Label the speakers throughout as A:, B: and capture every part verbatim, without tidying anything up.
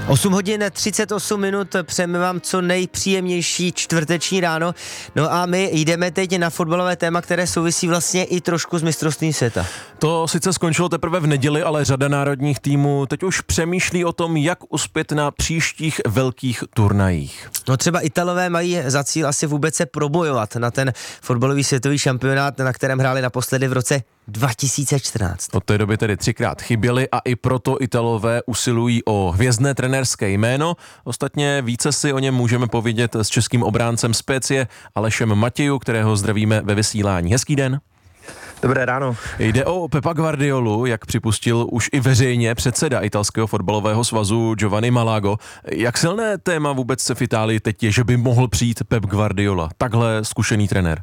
A: osm hodin třicet osm minut, přejeme vám co nejpříjemnější čtvrteční ráno. No a my jdeme teď na fotbalové téma, které souvisí vlastně i trošku s mistrovstvím světa.
B: To sice skončilo teprve v neděli, ale řada národních týmů teď už přemýšlí o tom, jak uspět na příštích velkých turnajích.
A: No třeba Italové mají za cíl asi vůbec se probojovat na ten fotbalový světový šampionát, na kterém hráli naposledy v roce dva tisíce čtrnáct.
B: Od té doby tedy třikrát chyběli a i proto Italové usilují o hvězdné trenérské jméno. Ostatně více si o něm můžeme povědět s českým obráncem Specie Alešem Matějou, kterého zdravíme ve vysílání. Hezký den.
C: Dobré ráno.
B: Jde o Pepa Guardiolu, jak připustil už i veřejně předseda italského fotbalového svazu Giovanni Malago. Jak silné téma vůbec v Itálii teď je, že by mohl přijít Pep Guardiola, takhle zkušený trenér?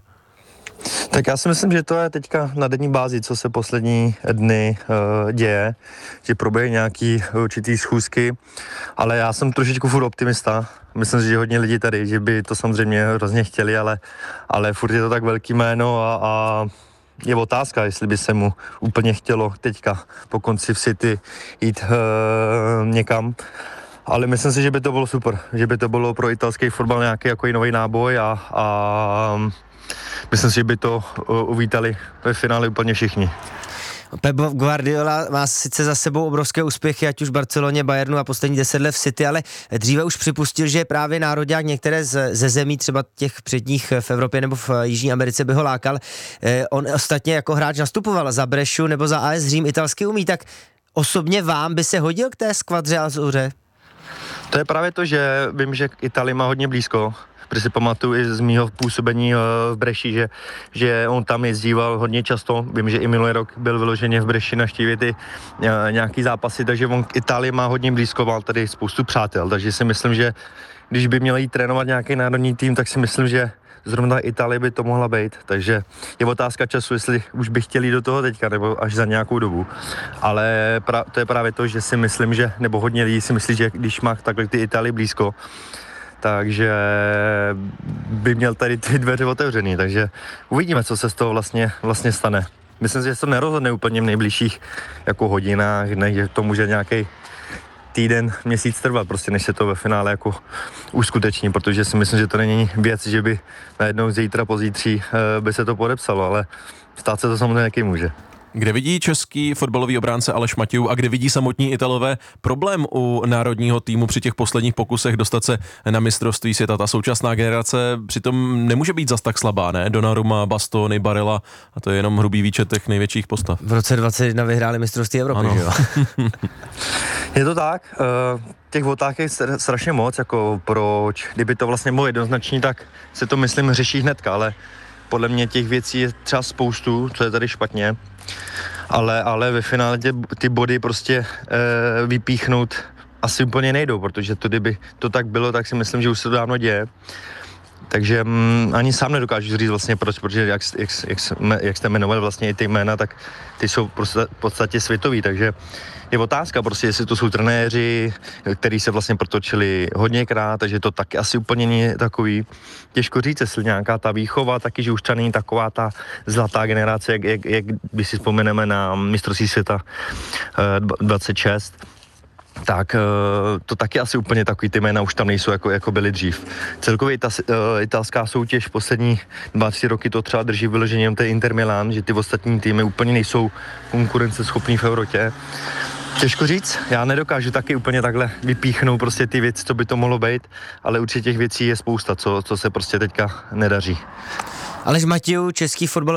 C: Tak já si myslím, že to je teďka na denní bázi, co se poslední dny uh, děje, že proběhly nějaký určitý schůzky, ale já jsem trošičku furt optimista. Myslím si, že hodně lidí tady, že by to samozřejmě hrozně chtěli, ale, ale furt je to tak velký jméno a, a je otázka, jestli by se mu úplně chtělo teďka po konci v City jít uh, někam. Ale myslím si, že by to bylo super, že by to bylo pro italský fotbal nějaký jako nový náboj a, a myslím si, že by to uvítali ve finále úplně všichni.
A: Pep Guardiola má sice za sebou obrovské úspěchy, ať už v Barceloně, Bayernu a poslední deset let v City, ale dříve už připustil, že právě nároďák některé z, ze zemí, třeba těch předních v Evropě nebo v Jižní Americe, by ho lákal. Eh, on ostatně jako hráč nastupoval za Brešu nebo za á es Řím, italsky umí, tak osobně vám by se hodil k té skvadře Azuře?
C: To je právě to, že vím, že Itálie má hodně blízko, protože si pamatuju i z mýho působení v Breši, že, že on tam jezdíval hodně často. Vím, že i minulý rok byl vyloženě v Breši navštívit i nějaký zápasy, takže on Itálie má hodně blízko, má tady spoustu přátel, takže si myslím, že když by měl jít trénovat nějaký národní tým, tak si myslím, že zrovna Itálie by to mohla být, takže je otázka času, jestli už by chtěli do toho teďka, nebo až za nějakou dobu. Ale pra, to je právě to, že si myslím, že, nebo hodně lidí si myslí, že když má takhle ty Itálie blízko, takže by měl tady ty dveře otevřený, takže uvidíme, co se z toho vlastně, vlastně stane. Myslím si, že se to nerozhodne úplně v nejbližších jako hodinách, ne, že to může nějaký týden, měsíc trvat, prostě než se to ve finále jako uskuteční, protože si myslím, že to není věc, že by najednou zítra, pozítří by se to podepsalo, ale stát se to samozřejmě jaký může.
B: Kde vidí český fotbalový obránce Aleš Matějů a kde vidí samotní Italové problém u národního týmu při těch posledních pokusech dostat se na mistrovství světa? Ta současná generace přitom nemůže být zas tak slabá, ne? Donnarumma, Bastoni, Barella, a to je jenom hrubý výčet těch největších postav.
A: V roce dvacet jedna vyhráli mistrovství Evropy, ano. Že jo?
C: Je to tak, těch otázek je strašně moc, jako proč, kdyby to vlastně bylo jednoznačný, tak se to myslím řeší hnedka, ale podle mě těch věcí je třeba spoustu, co je tady špatně, ale, ale ve finále tě, ty body prostě e, vypíchnout asi úplně nejdou, protože to, kdyby to tak bylo, tak si myslím, že už se to dávno děje. Takže mm, ani sám nedokážu říct vlastně proč, protože jak, jak, jak, jak jste jmenovali vlastně i ty jména, tak ty jsou prostě v podstatě světový, takže je otázka prostě, jestli to jsou trenéři, který se vlastně protočili hodněkrát, takže to taky asi úplně není takový. Těžko říct, jestli nějaká ta výchova, taky, že už třeba není taková ta zlatá generace, jak, jak, jak když si vzpomeneme na mistrovství světa dvacet šest, tak to taky asi úplně takový ty jména už tam nejsou, jako, jako byly dřív. Celkově ta uh, italská soutěž poslední dva, tři roky to třeba drží vyložením té Inter Milan, že ty ostatní týmy úplně nejsou konkurenceschopný v Evropě. Těžko říct, já nedokážu taky úplně takhle vypíchnout prostě ty věci, co by to mohlo být, ale určitě těch věcí je spousta, co, co se prostě teďka nedaří.
A: Aleš Matějů, český fotbalový